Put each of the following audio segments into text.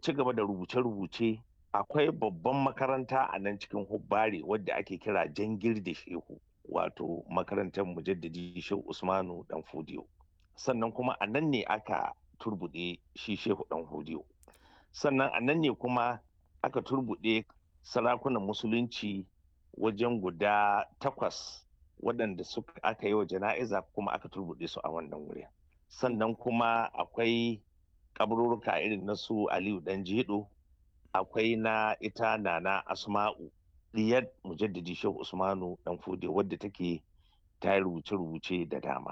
ci gaba da rubuce-rubuce. Akwai babban makaranta a nan cikin Hubbare wadda ake kira Jangirde Shehu, wato makarantar Mujaddadi Shehu Usmanu Dan Fodiyo. Sannan kuma a nan ne aka turbuɗe shi Shehu Dan Fodiyo. Sannan a nan ne kuma aka turbuɗe sarakunan musulunci wajen guda 8 waɗanda aka yi wa jana'iza kuma aka turbuɗe su a wannan wuri. Sannan kuma akwai kaburruka irin na su Aliyu Dan Jedo, akwai na ita Nana Asma'u diyar Mujaddadi Shehu Usmanu Dan Fodiyo wadda take ta yi rubuce-rubuce da dama.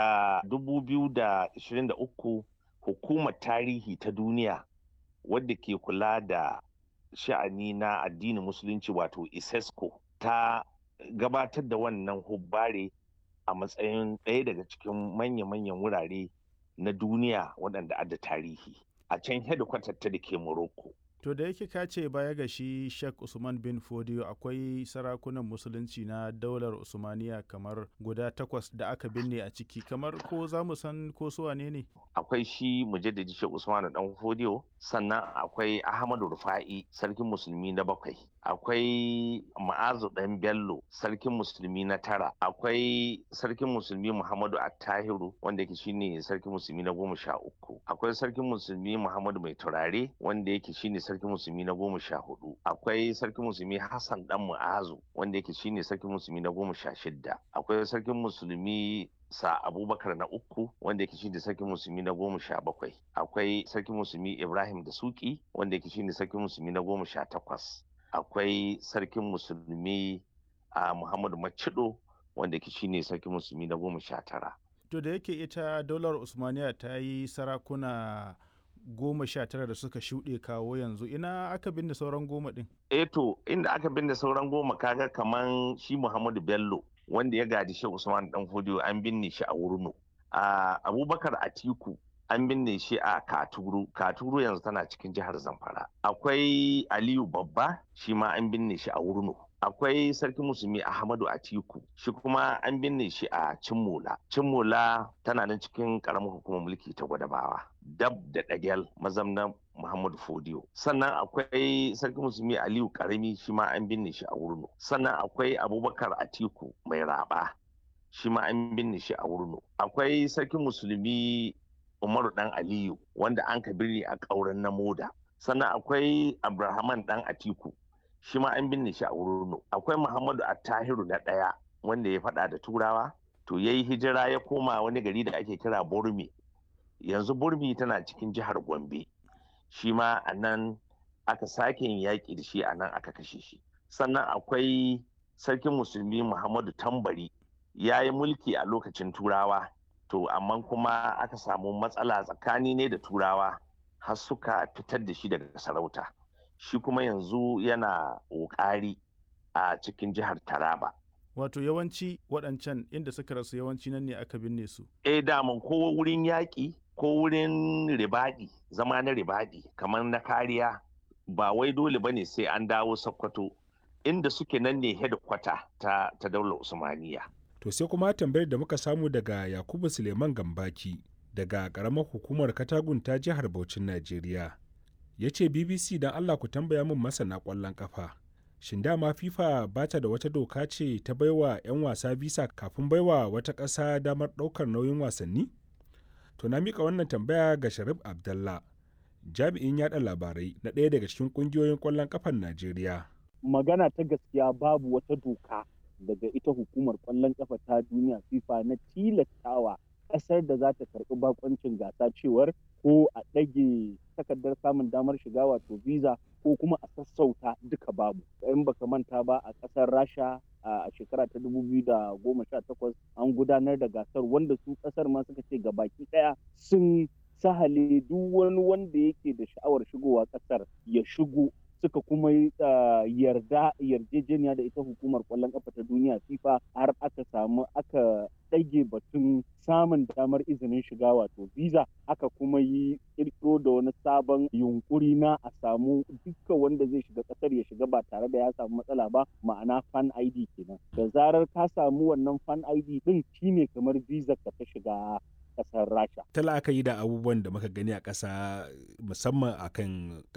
2023 hukumar tarihi ta duniya wadda ke kula da sha'ani na addinin musulunci wato ISESCO ta gabatar da wannan hubbare a matsayin ɗaya daga cikin manya-manyan wurare na duniya waɗanda adda tarihi a can hedikwatar ta da ke Morocco. To da yake ka ce baya ga shi Sheikh Usman bin Fodiyo akwai sarakunan musulunci na daular Usmaniya kamar guda 8 da aka binne a ciki, kamar ko za mu san ko su wane ne? Akwai shi Mujaddadi Sheikh Usman Dan Fodiyo, sannan akwai Ahmadu Rufa'i sarkin musulmi na 7, akwai Ma'azu Dan Bello sarkin musulmi na 9, akwai sarkin musulmi Muhammadu Attahiru wanda yake shine sarkin musulmi na 13, akwai sarkin musulmi Muhammadu Mai Turare wanda yake shine sarkin musulmi na 14, akwai sarkin musulmi Hassan Dan Mu'azu wanda yake shine sarkin musulmi na 16, akwai sarkin musulmi Sa Abubakar na 3 wanda yake shine sarkin musulmi na 17, akwai sarkin musulmi Ibrahim da Suki wanda yake shine sarkin musulmi na 18, akwai sarkin musulmi Muhammadu Macido wanda yake shine sarkin musulmi na 19. To da yake ita daular Usmaniya ta yi sarakuna 19 da suka shuɗe kawo yanzu, ina aka binne sauran 10 ɗin? To inda aka binne sauran 10 kaga kaman shi Muhammadu Bello wanda ya gadi Shehu Usman Dan Fodiyo an binne shi a Wurno. Abubakar Atiku an binne shi a Katuru. Katuru yanzu tana cikin jihar Zamfara. Akwai Aliyu Babba shi ma an binne shi a Wurno. Akwai sarkin musulmi Ahmadu Atiku shi kuma an binne shi a Cimmola. Cimmola tana nan cikin karamar hukumar mulki ta Gwadabawa, dab da Dagel mazamnan Muhammadu Fodiyo. Sannan akwai sarkin musulmi Aliyu Karami shi ma an binne shi a Wurno. Sannan akwai Abubakar Atiku Mai Raba shi ma an binne shi a Wurno. Akwai sarkin musulmi Umaru Dan Aliyu wanda an ka birni a ƙauren na Moda. Sannan akwai Abrahaman Dan Atiku shi ma an binne shi a Wurno. Akwai Muhammadu Attahiru na 1 wanda ya faɗa da Turawa, to yayi hijira ya koma wani gari da ake kira Burmi. Yanzu Burmi tana cikin jihar Gombe. Shi ma a nan aka sake yin yaƙi da shi, a nan aka kashe shi. Sannan akwai sarkin musulmi Muhammadu Tambari, ya yi mulki a lokacin Turawa, to amma kuma aka samu matsala tsakani ne da Turawa har suka fitar da shi daga sarauta. Shi kuma yanzu yana ƙoƙari a cikin jihar Taraba. Wato yawanci waɗancan inda suka rasu yawanci nan ne aka binne su? Daman ko wurin yaƙi ko wurin ribaɗi, zama na ribaɗi kamar na kariya, ba wai dole bane sai an dawo Sokoto, inda suke nan ne hedikwata ta daular Usmaniya. To sai kuma tambayar da muka samu daga Yakubu Suleiman Gambaki daga ƙaramar hukumar Katagun ta jihar Bauchin Najeriya. Ya ce BBC don Allah ku tambaya min masana ƙwallon ƙafa. Shin dama FIFA ba ta da wata doka ce ta baiwa 'yan wasa visa kafin baiwa wata ƙasa damar ɗaukar nauyin wasanni? To na miƙa wannan tambaya ga Sharif Abdallah, jami'in yaɗa labarai na ɗaya daga cikin ƙungiyoyin ƙwallon ƙafar Najeriya. Magana ta gaskiya babu wata doka daga ita hukumar ƙwallon ƙafa ta duniya FIFA na tilastawa ƙasar da za ta karɓi bakoncin gasa cewar ko a ɗage takardar samun damar shiga wato visa ko kuma a sassauta, duka babu. In baka manta ba, a ƙasar Rasha a shekara ta 2018 an gudanar da gasar wanda su ƙasar ma suka ce gabaki ɗaya sun sahale duk wani wanda yake da sha'awar shigowa ƙasar ya shigo, suka kuma yarjejeniya da ita hukumar ƙwallon ƙafa ta duniya FIFA har aka ɗage batun samun damar izinin shiga wato visa, aka kuma yi ƙirƙiro da wani sabon yunkuri na a samu dukkan wanda zai shiga ƙasar ya shiga ba tare da ya samu matsala ba, ma'ana fan ID kenan. Da zarar ka samu wannan fan ID din shine kamar visa ka ta shiga ƙasar Rasha. Ta la'akari da abubuwan da muka gani a ƙasa musamman akan